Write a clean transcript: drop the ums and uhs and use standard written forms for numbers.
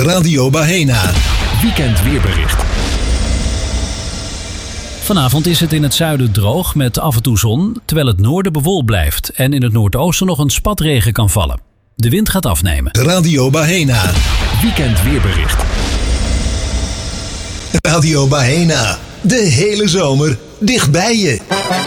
Radio Bahena. Weekend weerbericht. Vanavond is het in het zuiden droog met af en toe zon, terwijl het noorden bewolkt blijft en in het noordoosten nog een spatregen kan vallen. De wind gaat afnemen. Radio Bahena. Weekend weerbericht. Radio Bahena. De hele zomer dicht bij je.